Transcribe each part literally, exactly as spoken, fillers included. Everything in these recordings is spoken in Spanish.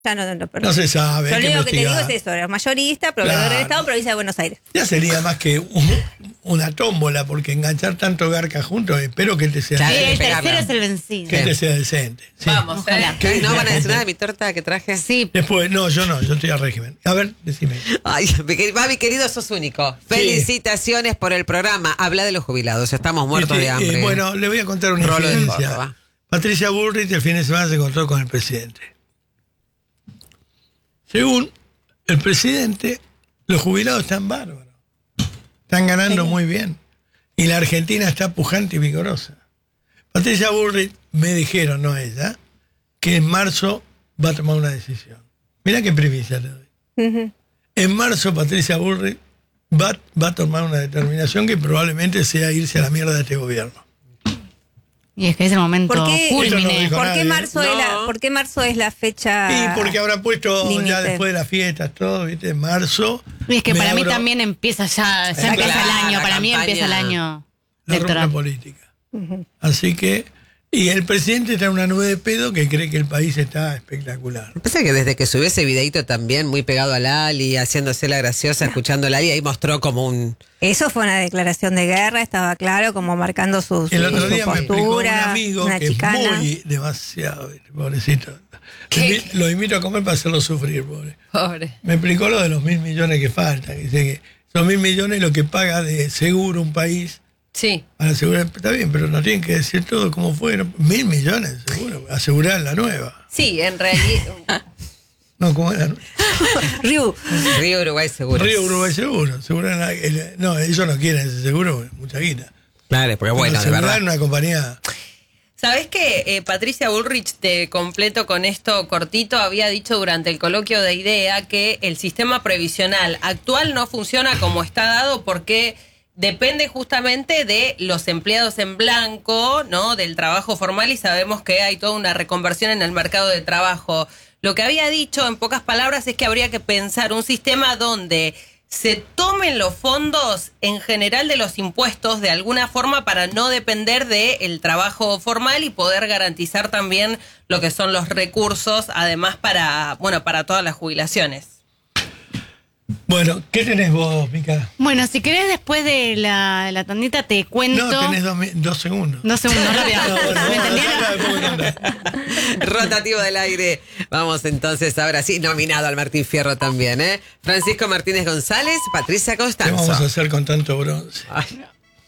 Ya no, no, no, no se sabe. Yo hay lo que único que te digo investigar. es eso, era mayorista, proveedor Claro. del Estado, provincia de Buenos Aires. Ya sería más que un- una tómbola, porque enganchar tanto garca juntos, espero que te sea, Claro, Sí, hay que el pegarla. tercero es el vencido. que te sea decente. Sí. Vamos, Ojalá. ¿eh? ¿Qué? ¿No van a decir nada de mi torta que traje? Sí, Después, no, yo no, yo estoy al régimen. A ver, decime. Ay, mi querido, Babi, querido, sos único. Felicitaciones por el programa. Habla de los jubilados, estamos muertos Este, de hambre. eh, bueno, le voy a contar una Rolo de experiencia. Córdoba. Patricia Bullrich el fin de semana se encontró con el presidente. Según el presidente, los jubilados están bárbaros. Están ganando muy bien. Y la Argentina está pujante y vigorosa. Patricia Bullrich me dijeron, no ella, que en marzo va a tomar una decisión. Mirá qué primicia le doy. Ujú. En marzo Patricia Bullrich va, va a tomar una determinación que probablemente sea irse a la mierda de este gobierno. y es que es el momento ¿Por qué, Esto no culmine. dijo ¿por qué nadie. marzo es la, No. ¿por qué marzo es la fecha? Y porque habrá puesto límite. ya después de las fiestas, todo, ¿viste? En marzo. Y es que me para mí abro también empieza ya, ya Claro, empieza el año, la para mí campaña. empieza el año la ruta electoral. política. Así que. Y el presidente está en una nube de pedo que cree que el país está espectacular. Pensé que desde que subió ese videito también, muy pegado a Lali, haciéndose la graciosa, escuchando a Lali, ahí mostró como un... Eso fue una declaración de guerra, estaba claro, como marcando su, su, El otro su día me explicó un postura, amigo una que chicana. es muy demasiado, ¿viste? Pobrecito. Lo invi- Lo invito a comer para hacerlo sufrir, pobre. Pobre. Me explicó lo de los mil millones que faltan. Dice que son mil millones lo que paga de seguro un país. Sí. Para asegurar, está bien, pero no tienen que decir todo como fueron. Mil millones, seguro. Asegurar la nueva. Sí, en realidad. No, como era. Riu, Río Uruguay seguro. Río Uruguay Seguro. Asegurar la- el- no, ellos no quieren ese seguro, mucha guita. Claro, porque bueno, de asegurar verdad. en una compañía. ¿Sabés que eh, Patricia Bullrich, te completo con esto cortito, había dicho durante el coloquio de IDEA que el sistema previsional actual no funciona como está dado porque depende justamente de los empleados en blanco, ¿no? Del trabajo formal, y sabemos que hay toda una reconversión en el mercado de trabajo. Lo que había dicho, en pocas palabras, es que habría que pensar un sistema donde se tomen los fondos en general de los impuestos de alguna forma para no depender del trabajo formal y poder garantizar también lo que son los recursos, además para, bueno, para todas las jubilaciones. Bueno, ¿qué tenés vos, Mica? Bueno, si querés después de la, la tandita te cuento. No, tenés dos, mi- dos segundos. Dos segundos, rápido. No, bueno, ¿Me vamos, entendieron? ya después me contás. Rotativo del aire. Vamos entonces, ahora sí, nominado al Martín Fierro también, ¿eh? Francisco Martínez González, Patricia ¿Qué Constanzo. vamos a hacer con tanto bronce? Ay,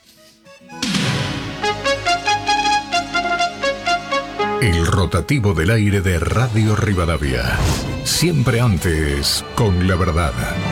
El rotativo del aire de Radio Rivadavia. Siempre antes, con la verdad.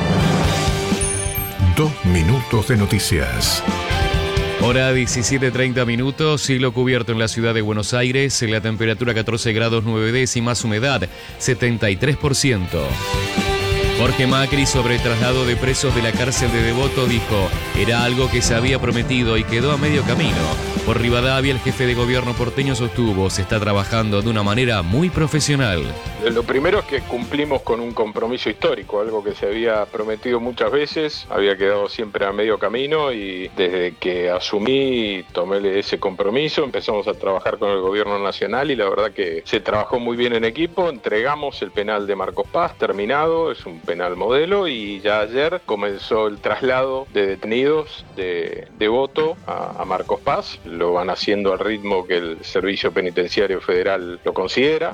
Dos minutos de noticias. Hora diecisiete treinta minutos, cielo cubierto en la ciudad de Buenos Aires, la temperatura catorce grados nueve décimas, humedad setenta y tres por ciento. Jorge Macri sobre el traslado de presos de la cárcel de Devoto dijo, era algo que se había prometido y quedó a medio camino. Por Rivadavia, el jefe de gobierno porteño sostuvo, se está trabajando de una manera muy profesional. Lo primero es que cumplimos con un compromiso histórico, algo que se había prometido muchas veces, había quedado siempre a medio camino y desde que asumí tomé ese compromiso, empezamos a trabajar con el gobierno nacional y la verdad que se trabajó muy bien en equipo, entregamos el penal de Marcos Paz, terminado, es un penal modelo y ya ayer comenzó el traslado de detenidos de Devoto a, a Marcos Paz, lo van haciendo al ritmo que el Servicio Penitenciario Federal lo considera.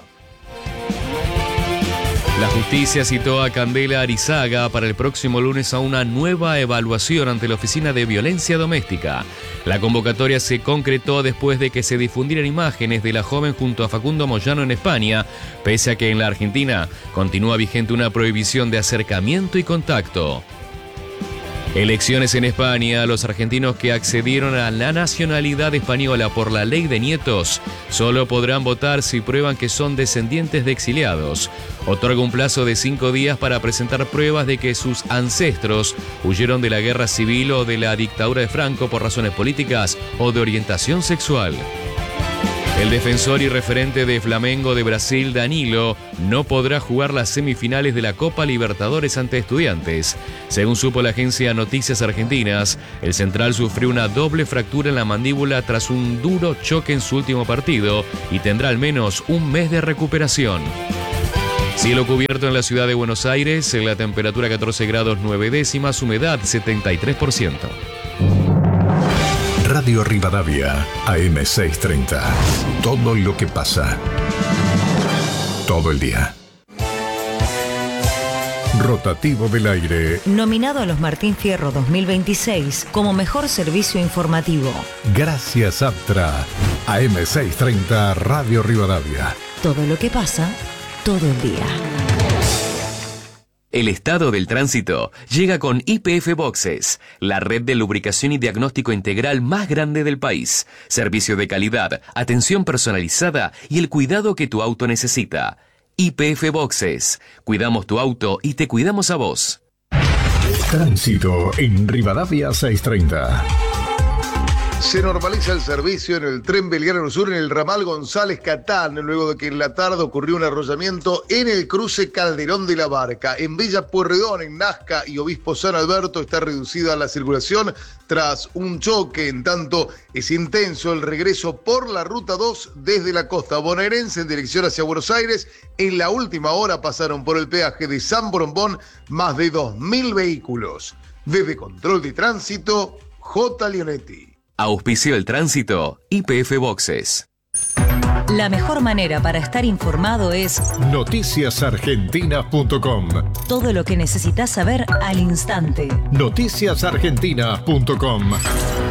La justicia citó a Candela Arizaga para el próximo lunes a una nueva evaluación ante la Oficina de Violencia Doméstica. La convocatoria se concretó después de que se difundieran imágenes de la joven junto a Facundo Moyano en España, pese a que en la Argentina continúa vigente una prohibición de acercamiento y contacto. Elecciones en España. Los argentinos que accedieron a la nacionalidad española por la ley de nietos solo podrán votar si prueban que son descendientes de exiliados. Otorga un plazo de cinco días para presentar pruebas de que sus ancestros huyeron de la guerra civil o de la dictadura de Franco por razones políticas o de orientación sexual. El defensor y referente de Flamengo de Brasil, Danilo, no podrá jugar las semifinales de la Copa Libertadores ante Estudiantes. Según supo la agencia Noticias Argentinas, el central sufrió una doble fractura en la mandíbula tras un duro choque en su último partido y tendrá al menos un mes de recuperación. Cielo cubierto en la ciudad de Buenos Aires, la temperatura catorce grados nueve décimas, humedad setenta y tres por ciento. Radio Rivadavia, A M seiscientos treinta. Todo lo que pasa. Todo el día. Rotativo del aire. Nominado a los Martín Fierro dos mil veintiséis como mejor servicio informativo. Gracias, Aptra. A M seiscientos treinta, Radio Rivadavia. Todo lo que pasa, todo el día. El estado del tránsito llega con Y P F Boxes, la red de lubricación y diagnóstico integral más grande del país. Servicio de calidad, atención personalizada y el cuidado que tu auto necesita. Y P F Boxes. Cuidamos tu auto y te cuidamos a vos. Tránsito en Rivadavia seiscientos treinta. Se normaliza el servicio en el tren Belgrano Sur en el ramal González Catán, luego de que en la tarde ocurrió un arrollamiento en el cruce Calderón de la Barca. En Villa Pueyrredón, en Nazca y Obispo San Alberto está reducida la circulación tras un choque. En tanto, es intenso el regreso por la Ruta dos desde la costa bonaerense en dirección hacia Buenos Aires. En la última hora pasaron por el peaje de San Borombón más de dos mil vehículos. Desde Control de Tránsito, J. Leonetti. Auspició el tránsito, Y P F Boxes. La mejor manera para estar informado es noticias argentinas punto com. Todo lo que necesitas saber al instante. noticias argentinas punto com.